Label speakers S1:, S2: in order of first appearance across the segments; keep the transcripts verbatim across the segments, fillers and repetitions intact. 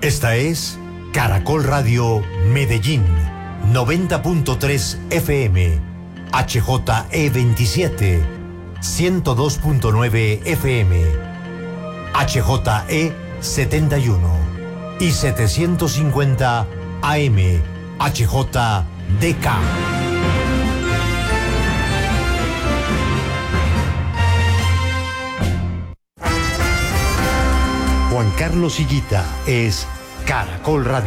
S1: Esta es Caracol Radio Medellín, noventa punto tres F M, H J E veintisiete, ciento dos punto nueve F M, H J E setenta y uno y setecientos cincuenta A M, H J D K. Juan Carlos Higuita es Caracol Radio.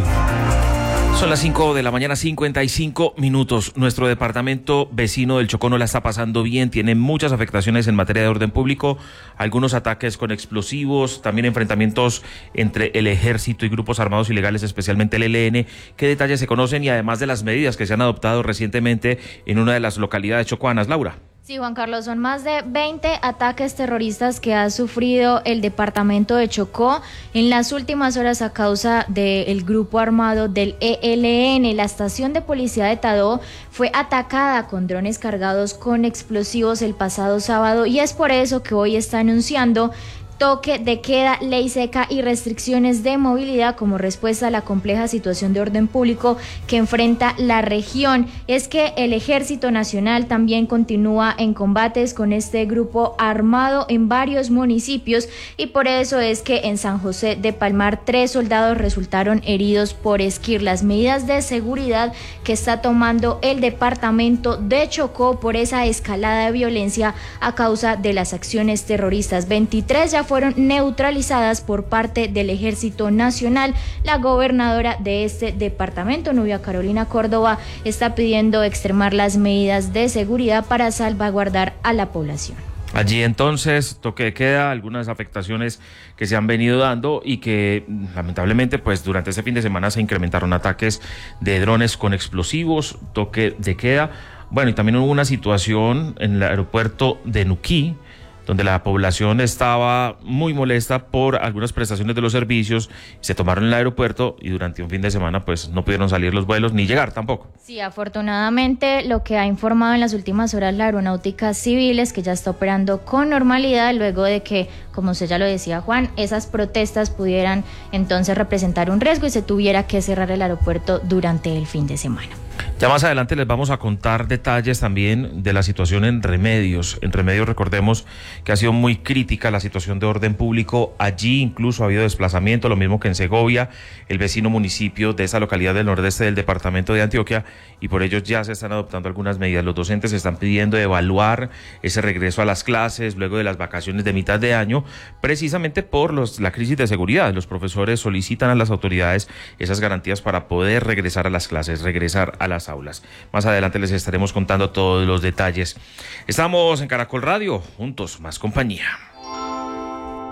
S2: Son las cinco de la mañana, cincuenta y cinco minutos. Nuestro departamento vecino del Chocó no la está pasando bien, tiene muchas afectaciones en materia de orden público, algunos ataques con explosivos, también enfrentamientos entre el ejército y grupos armados ilegales, especialmente el E L N. ¿Qué detalles se conocen y además de las medidas que se han adoptado recientemente en una de las localidades chocuanas, Laura?
S3: Sí, Juan Carlos, son más de veinte ataques terroristas que ha sufrido el departamento de Chocó en las últimas horas a causa del grupo armado del E L N. La estación de policía de Tadó fue atacada con drones cargados con explosivos el pasado sábado y es por eso que hoy está anunciando toque de queda, ley seca y restricciones de movilidad como respuesta a la compleja situación de orden público que enfrenta la región. Es que el Ejército Nacional también continúa en combates con este grupo armado en varios municipios y por eso es que en San José de Palmar tres soldados resultaron heridos por esquir. Las medidas de seguridad que está tomando el departamento de Chocó por esa escalada de violencia a causa de las acciones terroristas. veintitrés ya fueron neutralizadas por parte del Ejército Nacional. La gobernadora de este departamento, Nubia Carolina Córdoba, está pidiendo extremar las medidas de seguridad para salvaguardar a la población.
S2: Allí entonces, toque de queda, algunas afectaciones que se han venido dando y que lamentablemente pues durante este fin de semana se incrementaron ataques de drones con explosivos, toque de queda. Bueno, y también hubo una situación en el aeropuerto de Nuquí, donde la población estaba muy molesta por algunas prestaciones de los servicios, se tomaron en el aeropuerto y durante un fin de semana pues no pudieron salir los vuelos ni llegar tampoco.
S3: Sí, afortunadamente lo que ha informado en las últimas horas la Aeronáutica Civil es que ya está operando con normalidad luego de que, como usted ya lo decía, Juan, esas protestas pudieran entonces representar un riesgo y se tuviera que cerrar el aeropuerto durante el fin de semana.
S2: Ya más adelante les vamos a contar detalles también de la situación en Remedios. En Remedios recordemos que ha sido muy crítica la situación de orden público. Allí incluso ha habido desplazamiento, lo mismo que en Segovia, el vecino municipio de esa localidad del nordeste del departamento de Antioquia, y por ello ya se están adoptando algunas medidas. Los docentes están pidiendo evaluar ese regreso a las clases luego de las vacaciones de mitad de año, precisamente por los, la crisis de seguridad. Los profesores solicitan a las autoridades esas garantías para poder regresar a las clases, regresar a las aulas. Más adelante les estaremos contando todos los detalles. Estamos en Caracol Radio, juntos, más compañía.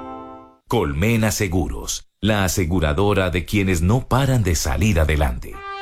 S4: Colmena Seguros, la aseguradora de quienes no paran de salir adelante.